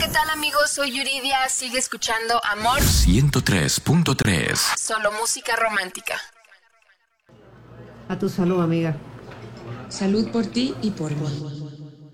tal, amigos? Soy Yuridia. Sigue escuchando Amor 103.3. Solo música romántica. A tu salud, amiga. Salud por ti y por mí.